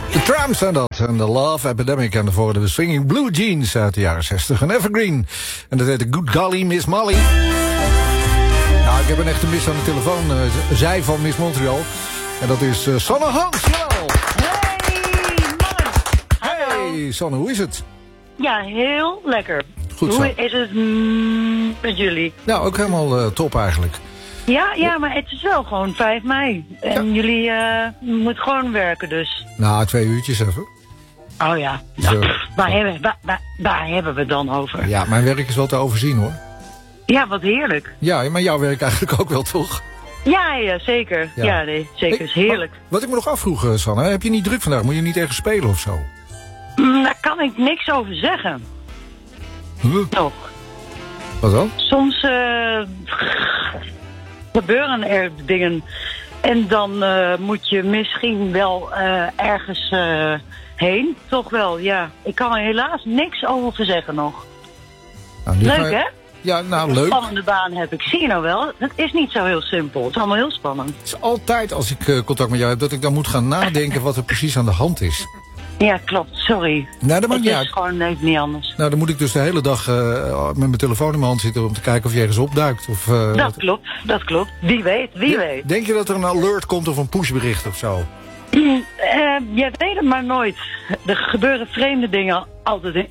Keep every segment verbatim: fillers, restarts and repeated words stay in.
De Tramps en dat. En de Love Epidemic. En daarvoor de Swinging Blue Jeans uit de jaren zestig. Een evergreen. En dat heet de Good Golly Miss Molly. Nou, ik heb een echte mis aan de telefoon. Uh, zij van Miss Montreal. En dat is uh, Sanne Hans. Jawel. Hey, Hey, Sanne, hoe is het? Ja, heel lekker. Goed zo. Hoe is het mm, met jullie? Nou, ook helemaal uh, top eigenlijk. Ja, ja, maar het is wel gewoon vijf mei. En Ja. jullie uh, moeten gewoon werken dus. Nou, twee uurtjes even. Oh ja. Zo. Nou, waar, hebben, waar, waar, waar hebben we het dan over? Ja, mijn werk is wel te overzien hoor. Ja, wat heerlijk. Ja, maar jouw werk eigenlijk ook wel, toch? Ja, ja, zeker. Ja. Ja, nee, zeker. Hey, is heerlijk. Wat, wat ik me nog afvroeg, uh, Sanne, heb je niet druk vandaag? Moet je niet ergens spelen of zo? Mm, daar kan ik niks over zeggen. Huh? Nog. Wat dan? Soms uh, gebeuren er dingen. En dan uh, moet je misschien wel uh, ergens uh, heen. Toch wel, ja. Ik kan er helaas niks over zeggen nog. Nou, nu ga Leuk, je- hè? Ja, nou Een leuk. spannende baan heb ik. Zie je nou wel? Het is niet zo heel simpel. Het is allemaal heel spannend. Het is altijd als ik uh, contact met jou heb dat ik dan moet gaan nadenken wat er precies aan de hand is. Ja, klopt. Sorry. Nou, dat maakt Het niet is uit. gewoon even niet anders. Nou, dan moet ik dus de hele dag uh, met mijn telefoon in mijn hand zitten om te kijken of je ergens opduikt. Of, uh, Dat wat- klopt. Dat klopt. Wie weet. Wie Ja, weet. Denk je dat er een alert komt of een pushbericht of zo? Uh, je weet het maar nooit. Er gebeuren vreemde dingen altijd in,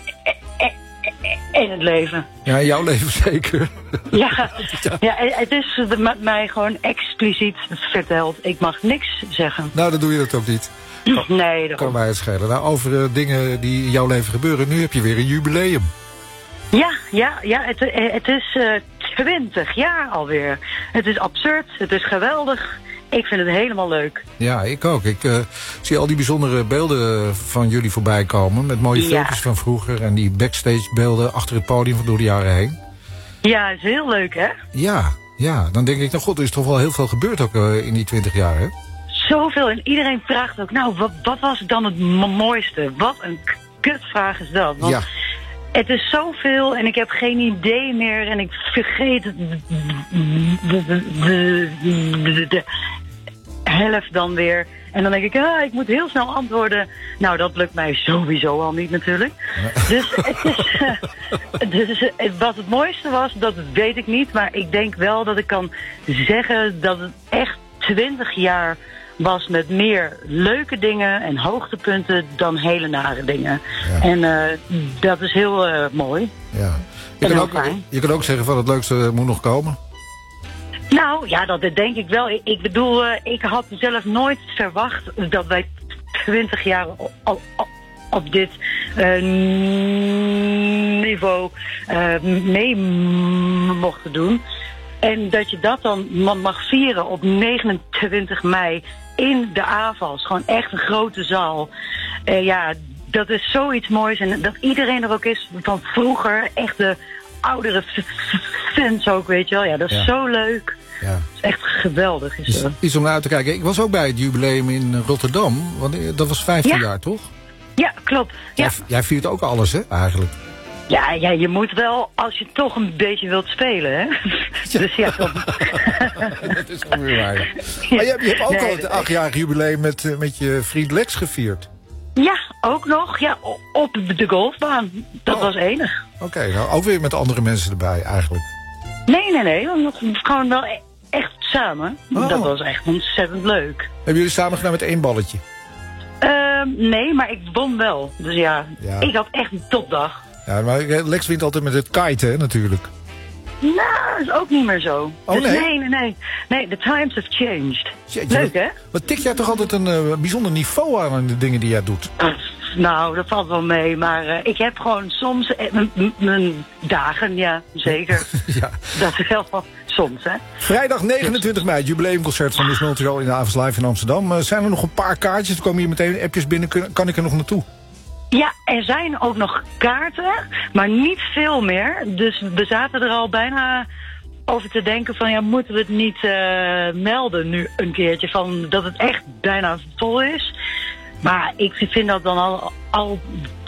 in het leven. Ja, in jouw leven zeker. Ja, ja, het is met mij gewoon expliciet verteld. Ik mag niks zeggen. Nou, dan doe je dat ook niet. Nee, Kan daarom. mij het schelen. Nou, over uh, dingen die in jouw leven gebeuren. Nu heb je weer een jubileum. Ja, ja, ja, het, het is uh, twintig jaar alweer. Het is absurd, het is geweldig. Ik vind het helemaal leuk. Ja, ik ook. Ik uh, zie al die bijzondere beelden van jullie voorbij komen. Met mooie Ja. filmpjes van vroeger. En die backstage beelden achter het podium van door de jaren heen. Ja, het is heel leuk, hè? Ja, ja. Dan denk ik, nou god, er is toch wel heel veel gebeurd ook uh, in die twintig jaar, hè? Zoveel. En iedereen vraagt ook, nou, wat, wat was dan het mo- mooiste? Wat een k- kutvraag is dat. Want Ja. het is zoveel en ik heb geen idee meer en ik vergeet het- de, de, de, de, de helft dan weer. En dan denk ik, ah, ik moet heel snel antwoorden. Nou, dat lukt mij sowieso al niet natuurlijk. Dus, het is, uh, dus uh, wat het mooiste was, dat weet ik niet. Maar ik denk wel dat ik kan zeggen dat het echt twintig jaar was met meer leuke dingen en hoogtepunten dan hele nare dingen. Ja. En uh, dat is heel uh, mooi. Ja. Je, En kan heel ook, fijn. je kan ook zeggen van het leukste moet nog komen. Nou, ja, dat denk ik wel. Ik, ik bedoel, uh, ik had zelf nooit verwacht dat wij twintig jaar op, op, op dit uh, niveau uh, mee mochten doen. En dat je dat dan mag vieren op negenentwintig mei in de A V A S. Gewoon echt een grote zaal. Uh, ja, dat is zoiets moois. En dat iedereen er ook is van vroeger. Echt de oudere fans ook, weet je wel. Ja, dat is Ja. zo leuk. Ja. Dat is echt geweldig. Is Is dat. iets om naar uit te kijken. Ik was ook bij het jubileum in Rotterdam. Want eh, dat was vijftien Ja. jaar, toch? Ja, klopt. Ja. Jij, jij viert ook alles, hè, eigenlijk. Ja, ja, je moet wel, als je toch een beetje wilt spelen, hè. Dus ja, dan... Dat is ook weer waar. Maar je, hebt- je hebt ook Nee, al het dat- achtjarig jubileum met, eh, met je vriend Lex gevierd. Ja, ook nog. Ja, o- op de golfbaan. Dat Oh. was enig. Oké, nou ook weer met andere mensen erbij, eigenlijk. Nee, nee, nee. want Gewoon wel e- echt samen. Oh. Dat was echt ontzettend leuk. Hebben jullie samen gedaan met één balletje? Ehm, nee, maar ik won wel. Dus ja, Ja. ik had echt een topdag. Ja, maar Lex wint altijd met het kiten, hè, natuurlijk. Nou, dat is ook niet meer zo. Oh, Dus nee? nee, nee, nee. Nee, the times have changed. Jeetje, Leuk, wat- hè? Wat tik jij toch altijd een eh, bijzonder niveau aan aan de dingen die jij doet? Nou, dat valt wel mee, maar eh, ik heb gewoon soms eh, m- m- mijn dagen, ja, zeker. Ja. Dat is wel soms, hè. Vrijdag negenentwintig mei, het jubileumconcert van Miss Montreal in de Avonds Live in Amsterdam. Uh, zijn er nog een paar kaartjes? Er komen hier meteen appjes binnen. Kun- Kan ik er nog naartoe? Ja, er zijn ook nog kaarten, maar niet veel meer. Dus we zaten er al bijna over te denken van, ja, moeten we het niet uh, melden nu een keertje, van dat het echt bijna vol is. Maar ik vind dat dan al, al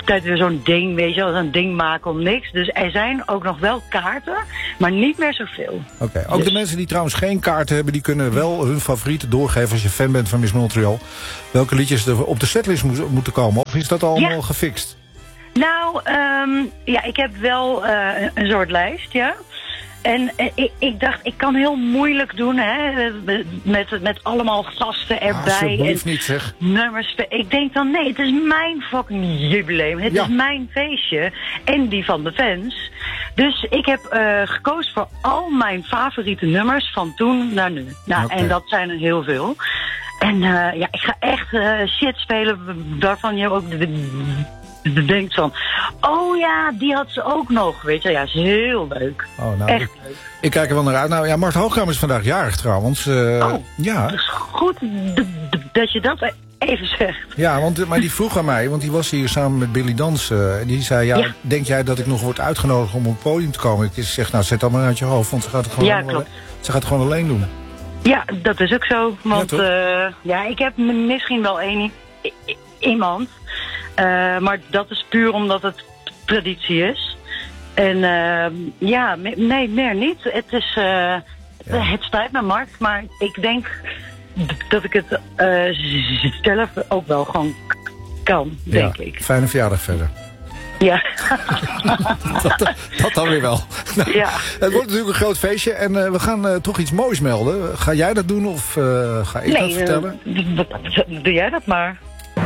tijd weer zo'n ding, weet je wel, zo'n ding maken om niks. Dus er zijn ook nog wel kaarten, maar niet meer zoveel. Oké, okay. Ook dus. De mensen die trouwens geen kaarten hebben, die kunnen wel hun favorieten doorgeven als je fan bent van Miss Montreal. Welke liedjes er op de setlist mo- moeten komen? Of is dat allemaal ja. gefixt? Nou, um, ja, ik heb wel uh, een soort lijst, ja. En uh, ik, ik dacht, ik kan heel moeilijk doen, hè, met, met allemaal gasten erbij. Alsjeblieft niet, zeg. Nummers. Ik denk dan, nee, het is mijn fucking jubileum. Het ja. is mijn feestje. En die van de fans. Dus ik heb uh, gekozen voor al mijn favoriete nummers van toen naar nu. Nou, okay. En dat zijn er heel veel. En uh, ja, ik ga echt uh, shit spelen waarvan je ook de, denkt van, oh ja, die had ze ook nog, weet je. Ja, is heel leuk. Oh, nou, echt ik, leuk. Ik kijk er wel naar uit. Nou ja, Mart Hoogkamer is vandaag jarig trouwens. Uh, oh, ja. Dat is goed d- d- dat je dat even zegt. Ja, want, maar die vroeg aan mij, want die was hier samen met Billy Dans. Uh, en die zei, ja, ja, denk jij dat ik nog word uitgenodigd om op het podium te komen? Ik zeg, nou, zet dat maar uit je hoofd, want ze gaat het gewoon, ja, alleen, ze gaat het gewoon alleen doen. Ja, dat is ook zo. Want ja, uh, ja, ik heb misschien wel één iemand. Uh, maar dat is puur omdat het traditie is. En uh, ja, nee, meer niet. Het is, uh, ja. Het spijt me, Mark, maar ik denk dat ik het uh, zelf ook wel gewoon kan, denk ja, ik. Fijne verjaardag verder. Ja. dat, dat dan weer wel. Nou, ja. Het wordt natuurlijk een groot feestje en uh, we gaan uh, toch iets moois melden. Ga jij dat doen of uh, ga ik nee, dat vertellen? Uh, doe jij dat maar.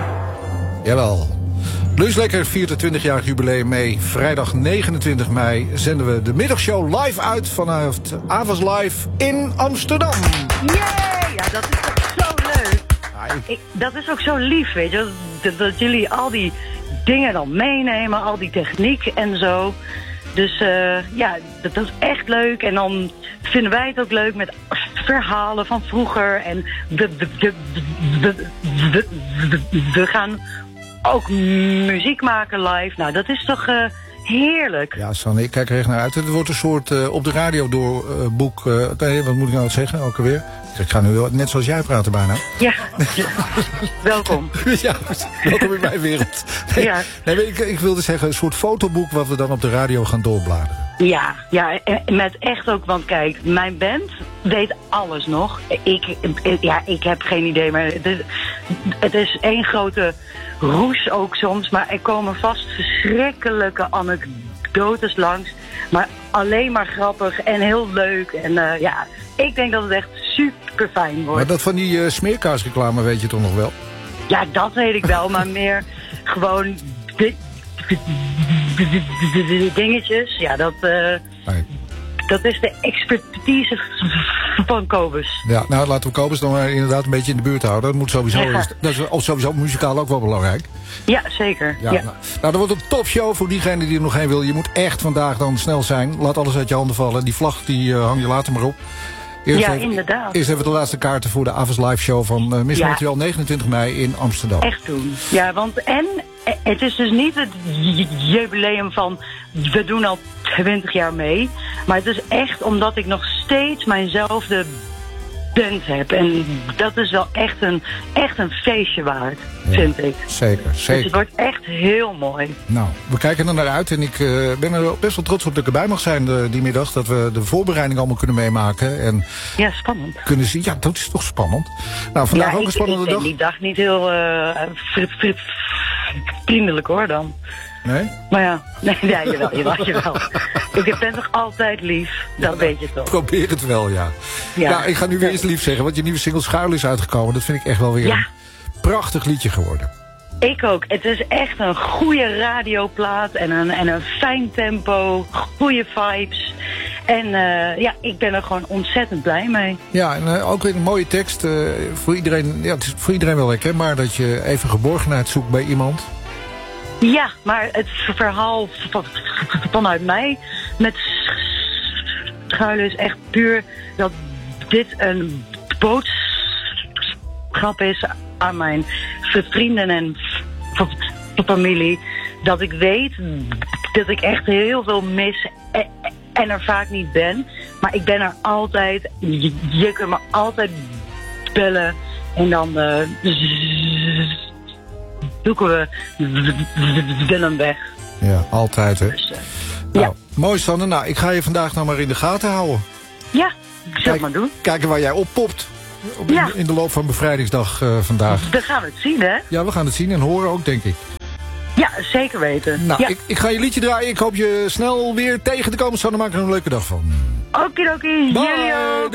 Jawel. Lunch Lekker viert het twintigjarig jubileum mee. Vrijdag negenentwintig mei zenden we de middagshow live uit vanuit Avas Live in Amsterdam. Yay! Ja, dat is toch zo leuk. Ja, ik... Ik, dat is ook zo lief, weet je. Dat, dat jullie al die dingen dan meenemen, al die techniek en zo. Dus uh, ja, dat, dat is echt leuk. En dan vinden wij het ook leuk met verhalen van vroeger. En we, we, we, we, we, we, we gaan ook muziek maken live. Nou, dat is toch uh, heerlijk. Ja, Sanne, ik kijk er echt naar uit. Het wordt een soort uh, op de radio door uh, boek. Uh, nee, wat moet ik nou zeggen? Ook alweer. Ik ga nu wel, net zoals jij praten bijna. Ja, welkom. Ja, welkom in mijn wereld. Nee, ja. nee, ik, ik wilde zeggen, een soort fotoboek wat we dan op de radio gaan doorbladeren. Ja, ja, met echt ook, want kijk, mijn band weet alles nog. Ik, ja, ik heb geen idee, maar het is, het is één grote roes ook soms. Maar er komen vast verschrikkelijke anekdotes langs. Maar alleen maar grappig en heel leuk. En uh, ja, ik denk dat het echt super fijn wordt. Maar dat van die uh, smeerkaarsreclame weet je toch nog wel? Ja, dat weet ik wel, maar meer gewoon de, de, de, de, de dingetjes. Ja, dat, uh, nee. dat is de expertise van Kobus. Ja, nou laten we Kobus dan maar inderdaad een beetje in de buurt houden. Dat moet sowieso, ja. dat is sowieso muzikaal ook wel belangrijk. Ja, zeker. Ja, ja. Nou, nou, dat wordt een topshow voor diegene die er nog heen wil. Je moet echt vandaag dan snel zijn. Laat alles uit je handen vallen. Die vlag die uh, hang je later maar op. Eerst ja, even, inderdaad. Eerst even de laatste kaarten voor de Avas Live Show van uh, Miss ja. Montreal negenentwintig mei in Amsterdam. Echt doen. Ja, want en het is dus niet het jubileum van we doen al twintig jaar mee. Maar het is echt omdat ik nog steeds mijnzelfde band heb. En dat is wel echt een, echt een feestje waard, ja, vind ik. Zeker, zeker. Dus het wordt echt heel mooi. Nou, we kijken er naar uit. En ik uh, ben er best wel trots op dat ik erbij mag zijn de, die middag. Dat we de voorbereiding allemaal kunnen meemaken. En ja, spannend. Kunnen zien. Ja, dat is toch spannend. Nou, vandaag ja, ook een spannende ik, dag. Ik vind die dag niet heel uh, vriendelijk hoor dan. Nee? Maar ja, nee, ja, jawel, jawel, jawel. Ik ben toch altijd lief, dat ja, weet je toch. Probeer het wel, ja. Ja, ja ik ga nu weer eens lief zeggen, want je nieuwe single Schuil is uitgekomen. Dat vind ik echt wel weer ja. een prachtig liedje geworden. Ik ook. Het is echt een goede radioplaat en een, en een fijn tempo, goede vibes. En uh, ja, ik ben er gewoon ontzettend blij mee. Ja, en uh, ook weer een mooie tekst. Uh, voor iedereen, ja, het is voor iedereen wel herkenbaar dat je even geborgenheid zoekt bij iemand. Ja, maar het verhaal vanuit mij met Schuilen is echt puur dat dit een boodschap is aan mijn vrienden en familie. Dat ik weet dat ik echt heel veel mis en er vaak niet ben. Maar ik ben er altijd. Je, je kunt me altijd bellen en dan... Uh, zoeken we de een weg. Ja, altijd, hè. Dus, uh, nou, ja. Mooi, Sanne. Nou, ik ga je vandaag nou maar in de gaten houden. Ja, ik zal het maar doen. Kijken waar jij oppopt. Op, Ja. in, in de loop van bevrijdingsdag uh, vandaag. Dan gaan we het zien, hè? Ja, we gaan het zien en horen ook, denk ik. Ja, zeker weten. Nou, ja. ik, ik ga je liedje draaien. Ik hoop je snel weer tegen te komen. Sanne, maak er een leuke dag van. Okidoki, jullie ook.